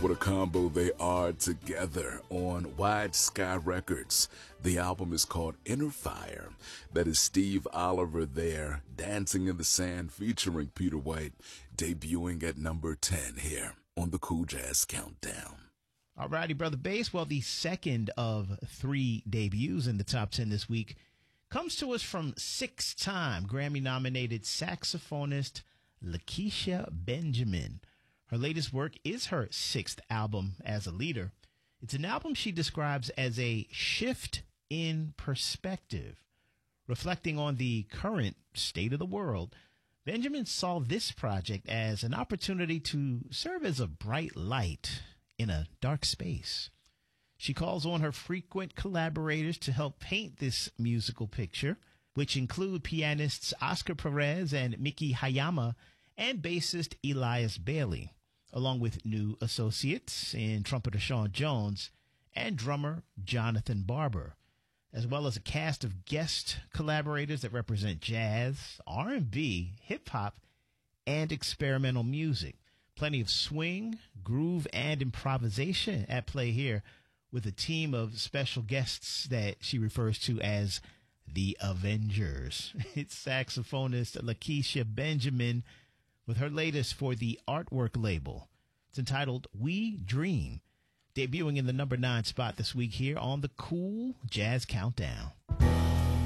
What a combo they are together on Wide Sky Records. The album is called Inner Fire. That is Steve Oliver there, Dancing in the Sand, featuring Peter White, debuting at number 10 here on the Cool Jazz Countdown. All righty, Brother Bass. Well, the second of 3 debuts in the top 10 this week comes to us from 6-time Grammy-nominated saxophonist Lakecia Benjamin. Her latest work is her 6th album as a leader. It's an album she describes as a shift in perspective. Reflecting on the current state of the world, Benjamin saw this project as an opportunity to serve as a bright light in a dark space. She calls on her frequent collaborators to help paint this musical picture, which include pianists Oscar Perez and Miki Hayama and bassist Elias Bailey, along with new associates in trumpeter Sean Jones and drummer Jonathan Barber, as well as a cast of guest collaborators that represent jazz, R&B, hip-hop, and experimental music. Plenty of swing, groove, and improvisation at play here, with a team of special guests that she refers to as the Avengers. It's saxophonist Lakecia Benjamin with her latest for the Artwork label. It's entitled We Dream, debuting in the number 9 spot this week here on the Cool Jazz Countdown.